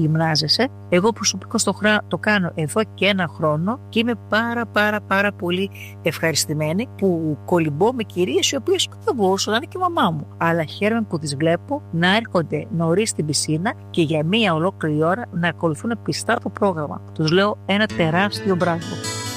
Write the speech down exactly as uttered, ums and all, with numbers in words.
γυμνάζεσαι. Εγώ προσωπικώς το, χρά... το κάνω εδώ και ένα χρόνο και είμαι πάρα πάρα πάρα πολύ ευχαριστημένη που κολυμπώ με κυρίες οι οποίες δεν μπορούσαν να είναι και η μαμά μου. Αλλά χαίρομαι που τις βλέπω να έρχονται νωρίς στην πισίνα και για μία ολόκληρη ώρα να ακολουθούν πιστά το πρόγραμμα. Τους λέω ένα τεράστιο μπράβο.